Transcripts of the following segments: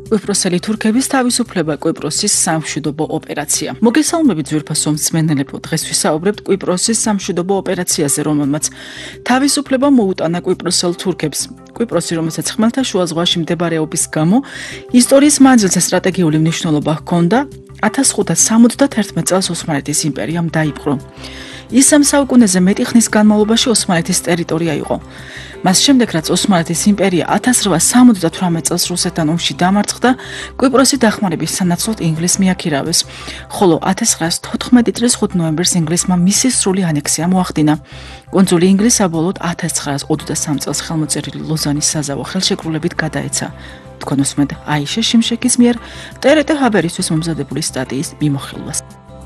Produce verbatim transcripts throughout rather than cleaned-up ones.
კვიპროსელი თურქების თავისუფლება კვიპროსის სამშვიდობო ოპერაცია. მოგესალმებით ძვირფასო მსმენელებო, დღეს ვისაუბრებთ კვიპროსის სამშვიდობო ოპერაციაზე, რომელმაც თავისუფლება მოუტანა კვიპროსელ თურქებს. კვიპროსი, რომელსაც ხმელთაშუა ზღვაში მდებარეობის გამო ისტორიის მანძილზე სტრატეგიული მნიშვნელობა ჰქონდა, ათას ხუთას სამოცდათერთმეტ წელს ოსმალეთის იმპერიამ დაიპყრო. ის სამ საუკუნეზე მეტი ხნის განმავლობაში ოსმალეთის ტერიტორია იყო. მას შემდეგ, რაც ოსმალეთის იმპერია ათას რვაას სამოცდათვრამეტ წელს რუსეთთან ომში დამარცხდა, კვიპროსი დახმარების სანაცვლოდ ინგლისს მიაქირავეს, ხოლო ათას ცხრაას თოთხმეტი წლის ხუთ ნოემბერს ინგლისმა მისი სრული ანექსია მოახდინა. კუნძული ინგლისი საბოლოოდ ათას ცხრაას ოცდასამ წელს ხელმოწერილი ლოზანის საზავო ხელშეკრულებით გადაეცა. თქვენ უსმენთ აიშა შიმშექის მიერ ტერეტე ჰაბერისთვის მომზადებული სტატიის მიმოხილვას.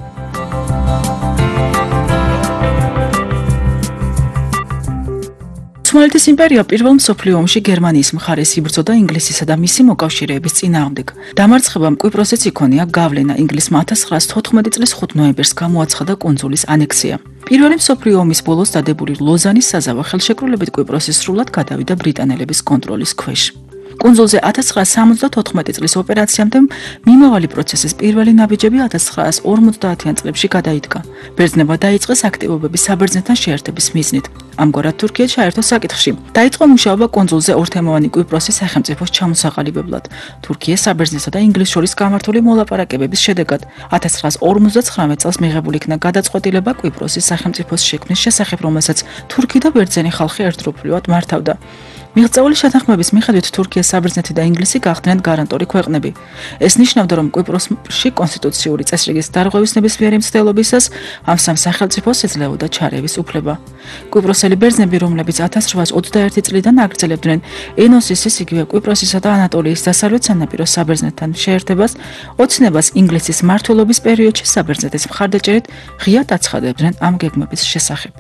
ოსმალეთის იმპერია პირველ მსოფლიო ომში გერმანიის მხარეს იბრძოდა ინგლისისა და მისი მოკავშირეების წინააღმდეგ. დამარცხებამ კვიპროსიც იქონია გავლენა. ინგლისმა ათას ცხრაას თოთხმეტი წლის ხუთ ნოემბერს გამოაცხადა კუნძულის ანექსია. პირველი მსოფლიო ომის ბოლოს დადებული ლოზანის საზავო ხელშეკრულებით კვიპროსი სრულად გადავიდა ბრიტანელების კონტროლის ქვეშ. კუნძულზე ათას ცხრაას სამოცდათოთხმეტი წლის ოპერაციამდე მიმავალი პროცესის პირველი ნაბიჯები ათას ცხრაას ორმოცდაათიან წლებში გადაიდგა. ბერძნებმა დაიწყეს აქტივობები საბერძნეთთან შეერთების მიზნით. ამგვარად თურქია ჩაერთო საკითხში. დაიწყო მუშაობა კუნძულზე ორთემოვანი კვიპროსის სახელმწიფოს ჩამოსაყალიბებლად. თურქია საბერძნეთსა და ინგლისს შორის გამართული მოლაპარაკებების შედეგად ათას ცხრაას ორმოცდაცხრამეტ წელს მიღებული იქნა გადაწყვეტილება კვიპროსის სახელმწიფოს შექმნის შესახებ, რომელსაც თურქი და ბერძენი ხალხი ერთდროულად მართავდა. მიღწეული შეთანხმების მიხედვით თურქია, საბერძნეთი და ინგლისი გახდნენ გარანტორი ქვეყნები. ეს ნიშნავდა, რომ კვიპროსში კონსტიტუციური წესრიგის დარღვევის ნებისმიერი მცდელობისას ამ სამ სახელმწიფოს ეძლეოდა ჩარევის უფლება. კვიპროსელი ბერძნები, რომლებიც ათას რვაას ოცდაერთი წლიდან აგრძელებდნენ ენოსისის, იგივე კვიპროსისა და ანატოლიის დასავლეთ სანაპიროს საბერძნეთთან შეერთებას, ოცნებას ინგლისის მმართველობის პერიოდში საბერძნეთის მხარდაჭერით ღიად აცხადებდნენ ამ გეგმების შესახებ.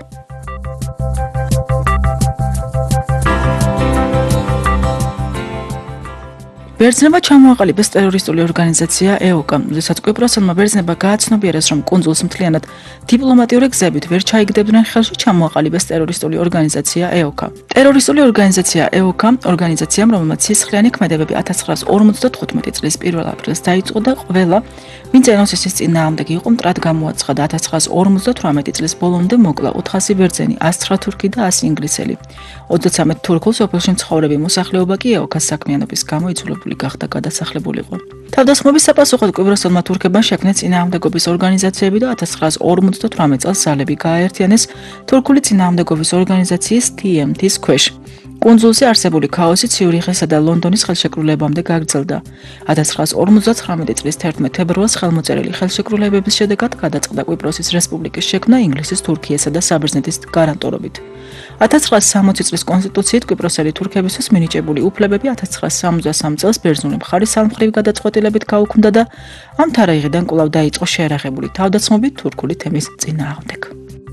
ბერძნებმა ჩამოაყალიბეს ტერორისტული ორგანიზაცია ეოკა. როდესაც კვიპროსელმა ბერძნებმა გააცნობიერეს, რომ კუნძულს მთლიანად დიპლომატიური გზებით ვერ ჩაიგდებდნენ ხელში, ჩამოაყალიბეს ტერორისტული ორგანიზაცია ეოკა. ტერორისტული ორგანიზაცია ეოკა ორგანიზაციამ, რომელმაც სისხლიანი ქმედებები ათას ცხრაას ორმოცდათხუთმეტი წლის პირველ აპრილს დაიწყო და ყველა, ვინც ენოსისის წინააღმდეგ იყო, მტრად გამოაცხადა. ათას ცხრაას ორმოცდათვრამეტი წლის ბოლომდე მოკლა ოთხასი ბერძენი, ას ცხრა თურქი და ასი ინგლისელი. ოცდაცამეტ თურქულ სოფელში მცხოვრები მოსახლეობა კი ეოკას საქმიანობის გამო იძულებული გახდა გადასახლებულიყო. თავდასხმების საპასუხოდ კვიპროსელმა თურქებმა შექმნეს წინააღმდეგობის ორგანიზაციები და ათას ცხრაას ორმოცდათვრამეტ წელს ძალები გააერთიანეს თურქული წინააღმდეგობის ორგანიზაციის თი ემ თის ქვეშ. კუნძულზე არსებული ქაოსი ციურიხისა და ლონდონის ხელშეკრულებამდე გაგრძელდა. ათას ცხრაას ორმოცდაცხრამეტი წლის თერთმეტ თებერვალს ხელმოწერილი ხელშეკრულებების შედეგად გადაწყდა კვიპროსის რესპუბლიკის შექმნა ინგლისის, თურქიასა და საბერძნეთის გარანტორობით. ათას ცხრაას სამოცი წლის კონსტიტუციით კვიპროსელი თურქებისთვის მინიჭებული უფლებები ათას ცხრაას სამოცდასამ წელს ბერძნული მხარის სამხრივ გადაწყვეტილებით გაუქმდა და ამ თარიღიდან კვლავ დაიწყო შეერაღებული თავდასხმები თურქული თემის წინააღმდეგ.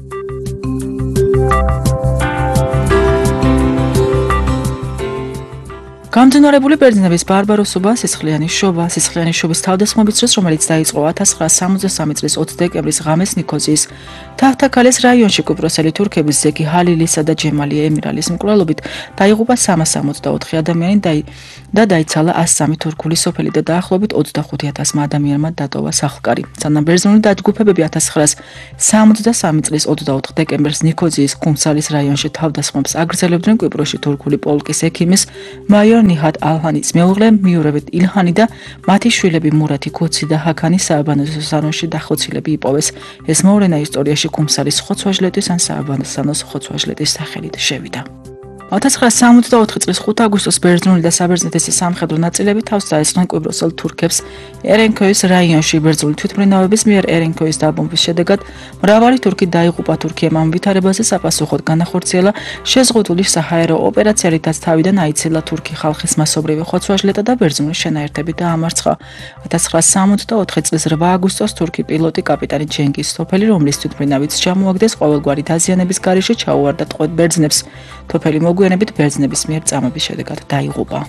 გამძნორებული ბერძნების ბარბაროსობა, სისხლიანი შობა, სისხლიანი შობის თავდასხმობის დროს, რომელიც დაიწყო ათას ცხრაას სამოცდასამი წლის ოცი დეკემბრის ღამეს ნიქოზიის თაჰთაქალეს რაიონში კვიპროსელი თურქების ზეგი ჰალილისა და ჯემალი ემირალის მკვლელობით დაიღუპა სამას ოცდაოთხი ადამიანი და დაიცალა ას სამი თურქული სოფელი და დაახლოებით ოცდახუთი ათასმა ადამიანმა დატოვა სახლკარი. სანამ ბერძნული დაჯგუფებები ათას ცხრაას სამოცდასამი წლის ოცდაოთხ დეკემბერს ნიქოზიის ქუმსალის რაიონში თავდასხმებს აგრძელებდნენ, კვიპროსში თურქული პოლკის ექიმის მაიორ ნიჰად ალჰანის მეუღლე მიურევეთ ილჰანი და მათი შვილები მურათი ქოცი და ჰაქანი სააბანოს სანოში დახოცილები იპოვეს. ეს მოვლენა ისტორიაში ქუმსალის ხოცვაჟლეტის ან სააბანოს ხოცვაჟლეტის სახელით შევიდა. ათას ცხრაას სამოცდაოთხი წლის ხუთ აგვისტოს ბერძნული და საბერძნეთის სამხედრო ნაწილები თავს დაესხნენ კვიპროსელ თურქებს ერენქოის რაიონში. ბერძნული თვითმფრინავების მიერ ერენქოის დაბომბვის შედეგად მრავალი თურქი დაიღუპა. თურქიამ ამ ვითარებაზე საპასუხოდ განახორციელა შეზღუდული საჰაერო ოპერაცია, რითაც თავიდან აიცილა თურქი ხალხის მასობრივი ხოცვაჟლეტა და ბერძნული შენაერთები დაამარცხა. ათას ცხრაას სამოცდაოთხი წლის რვა აგვისტოს თურქი პილოტი კაპიტანი ჯენგიზ სოფელი, რომლის თვითმფრინავიც ჩამოაგდეს ყოველგვარი დაზიანების გარეშე, ჩაუვარდა ტყვედ ბერძნებს. თოფელი მოგვიანებით ბერძნების მიერ წამების შედეგად დაიღუპა.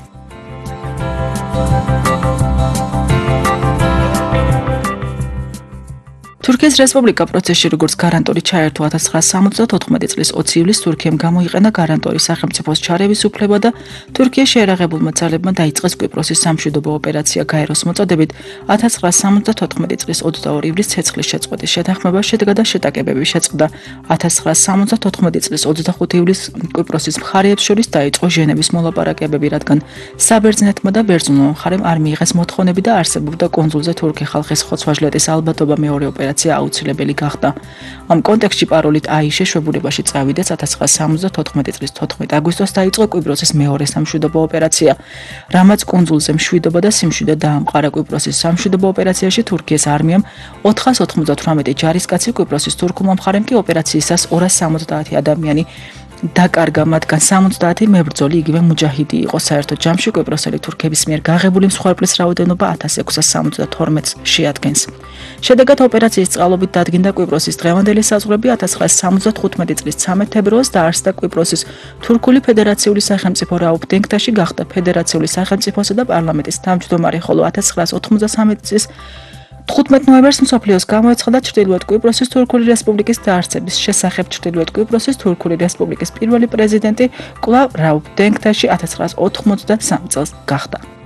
თურქეთის რესპუბლიკა პროცესში როგორც გარანტორი ჩაერთო ათას ცხრაასა სამოცდათოთხმეტი წლის ოცი ივლისს თურქიამ გამოიყენა გარანტორის სახელმწიფოს ჩარევის უფლება და თურქიის შეერაღებულმა ძალებმა დაიწყეს კვიპროსის სამშვიდობო ოპერაცია გაეროს მოწოდებით ათას ცხრაასა სამოცდათოთხმეტი წლის ოცდაორი ივლისს ცეცხლის შეწყვეტის შეთანხმება შედგა და შეტაკებები შეწყდა. ათას ცხრაასა სამოცდათოთხმეტი წლის ოცდახუთი ივლისს კვიპროსის მხარეებს შორის დაიწყო ჟენევის მოლაპარაკებები, რადგან საბერძნეთმა და ბერძნულმა მხარემ არ მიიღეს მოთხოვნები და არსებობდა კუნძულზე თურქი ხალხის ხოცვა-ჟლეტის ალბათობა მეორე ოპერაცია აუცილებელი გახდა. ამ კონტექსტში პაროლით აიშე შვებულებაში წავიდეს ათას ცხრაასა სამოცდათოთხმეტი წლის თოთხმეტი აგვისტოს დაიწყო კვიპროსის მეორე სამშვიდობო ოპერაცია, რამაც კუნძულზე მშვიდობა და სიმშვიდე დაამყარა. კვიპროსის სამშვიდობო ოპერაციაში თურქიის არმიამ ოთხას ოთხმოცდათვრამეტი ჯარისკაცი, კვიპროსის თურქულმა მხარემ კი ოპერაციისას ორას სამოცდაათი ადამიანი დაკარგა, მათგან სამოცდაათი მებრძოლი, იგივე მუჯაჰიდი იყო. საერთოდ ჯამში კვიპროსელი თურქების მიერ გაღებული მსხვერპლის რაოდენობა ათას ექვსას სამოცდათორმეტს შეადგენს. შედეგად ოპერაციის წყალობით დადგინდა კვიპროსის დღევანდელი საზღვრები. ათას ცხრაასა სამოცდათხუთმეტი წლის ცამეტ თებერვალს დაარსდა კვიპროსის თურქული ფედერაციული სახელმწიფო რაუფ დენქტაში, გახდა ფედერაციული სახელმწიფოსა და პარლამენტის თავმჯდომარე, ხოლო ათას ცხრაასა ოთხმოცდასამეტი წლის თხუთმეტ ნოემბერს მსოფლიოს გამოეცხადა ჩრდილოეთ კვიპროსის თურქული რესპუბლიკის დაარსების შესახებ. ჩრდილოეთ კვიპროსის თურქული რესპუბლიკის პირველი პრეზიდენტი კვლავ რაუფ დენქტაში ათას ცხრაასა ოთხმოცდასამ წელს გახდა.